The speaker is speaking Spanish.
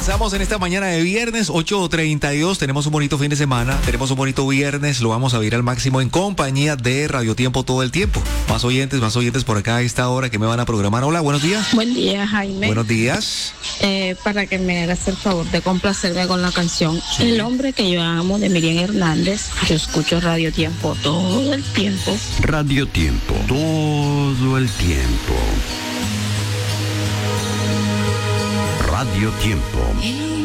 Comenzamos en esta mañana de viernes, 8:32. Tenemos un bonito fin de semana, tenemos un bonito viernes. Lo vamos a vivir al máximo en compañía de Radio Tiempo todo el tiempo. Más oyentes por acá a esta hora que me van a programar. Hola, buenos días. Buen día, Jaime. Buenos días. Para que me hagas el favor de complacerme con la canción El hombre que yo amo de Miriam Hernández. Yo escucho Radio Tiempo todo el tiempo. Radio Tiempo, todo el tiempo. Radio Tiempo.